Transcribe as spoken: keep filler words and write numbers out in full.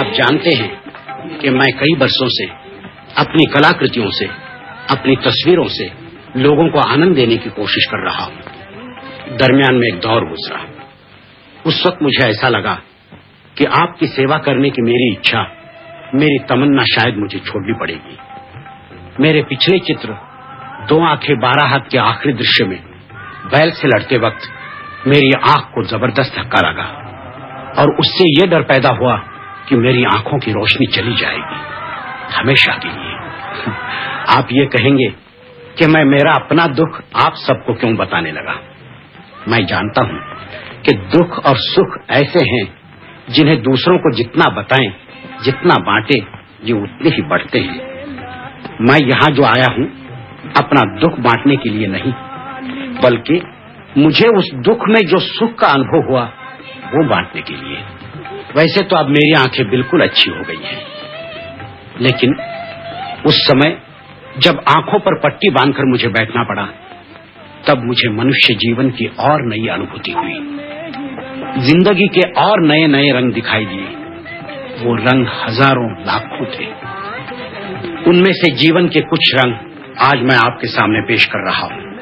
आप जानते हैं कि मैं कई वर्षों से अपनी कलाकृतियों से, अपनी तस्वीरों से लोगों को आनंद देने की कोशिश कर रहा हूं। दरमियान में एक दौर गुजरा। उस वक्त मुझे ऐसा लगा कि आपकी सेवा करने की मेरी इच्छा, मेरी तमन्ना शायद मुझे छोड़नी पड़ेगी। मेरे पिछले चित्र दो आंखें बारह हाथ के आखिरी दृश्य में बैल से लड़ते वक्त मेरी आंख को जबरदस्त धक्का लगा और उससे यह डर पैदा हुआ कि मेरी आंखों की रोशनी चली जाएगी हमेशा के लिए। आप ये कहेंगे कि मैं मेरा अपना दुख आप सबको क्यों बताने लगा। मैं जानता हूं कि दुख और सुख ऐसे हैं जिन्हें दूसरों को जितना बताएं, जितना बांटे, ये उतने ही बढ़ते हैं। मैं यहां जो आया हूं अपना दुख बांटने के लिए नहीं, बल्कि मुझे उस दुख में जो सुख का अनुभव हुआ वो बांटने के लिए। वैसे तो अब मेरी आंखें बिल्कुल अच्छी हो गई हैं, लेकिन उस समय जब आंखों पर पट्टी बांधकर मुझे बैठना पड़ा, तब मुझे मनुष्य जीवन की और नई अनुभूति हुई। जिंदगी के और नए नए रंग दिखाई दिए। वो रंग हजारों लाखों थे। उनमें से जीवन के कुछ रंग आज मैं आपके सामने पेश कर रहा हूं।